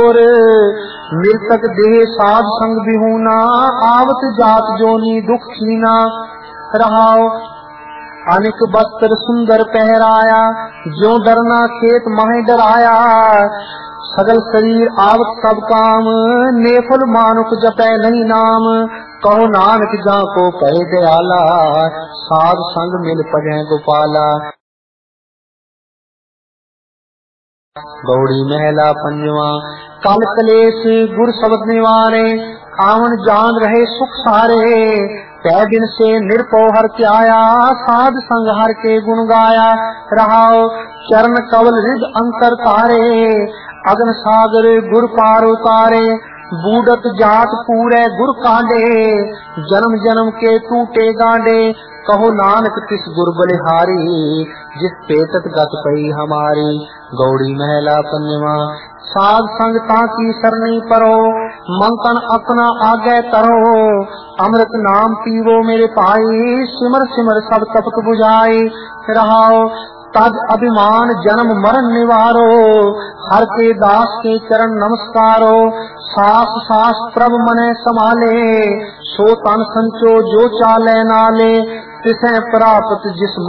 गुर मृतक देह साध संग बिहूना आवत जात जोनी दुख छीना रहाओ अनेक वस्त्र सुंदर पहराया ज्यों डरना खेत माहे डराया सगल शरीर आवत सब काम नेफल मानुक जपै नहीं नाम कहो नानक जा को कहे दयाला साध संग मिल पजै गोपाला। गौड़ी महला पंजवा कल कलेश गुर शब्द निवारे आवन जान रहे सुख सारे तै दिन से निरपो हर त्याया साध संग हर के गुण गाया रहाओ चरण कवल रिद अंतर तारे अगन सागर गुर पार उतारे बूढ़त जात पूरे गुर कांडे जन्म जन्म के टूटे गांडे कहो नानक किस गुर बलिहारी जिस पेटत गत पई हमारी। गौड़ी महला पंजवा साध संग ताकी सरनी परो मंकन अपना आगे तरो अमृत नाम पीवो मेरे पाई सिमर सिमर सब तपत बुझाई रहाओ तद अभिमान जन्म मरण निवारो हर के दास के चरण नमस्कारो सास सास प्रभ मने संभाले सो तन संचो जो चाले नाले तिसे प्राप्त जिस